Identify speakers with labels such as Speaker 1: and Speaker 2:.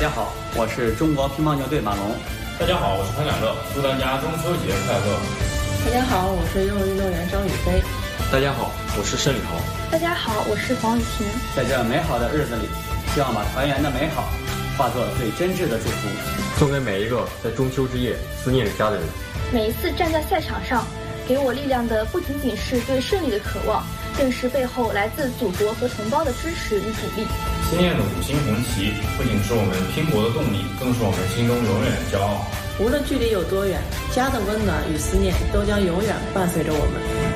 Speaker 1: 家好，我是中国乒乓球队马龙。
Speaker 2: 大家好，我是潘展乐，祝大家中秋节快乐。
Speaker 3: 大家好，我是游泳运动员张雨霏。
Speaker 4: 大家好，我是申李豪。
Speaker 5: 大家好，我是黄雨婷。
Speaker 1: 在这美好的日子里，希望把团圆的美好化作最真挚的祝福，
Speaker 4: 送给每一个在中秋之夜思念着家的人。
Speaker 5: 每一次站在赛场上，给我力量的不仅仅是对胜利的渴望，更是背后来自祖国和同胞的支持与鼓励。
Speaker 2: 鲜艳的五星红旗不仅是我们拼搏的动力，更是我们心中永远的骄傲。
Speaker 3: 无论距离有多远，家的温暖与思念都将永远伴随着我们。